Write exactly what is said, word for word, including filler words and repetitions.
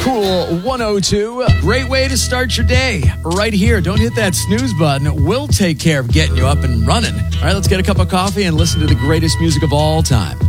Cool one oh two. Great way to start your day. Right here. Don't hit that snooze button. We'll take care of getting you up and running. All right, let's get a cup of coffee and listen to the greatest music of all time.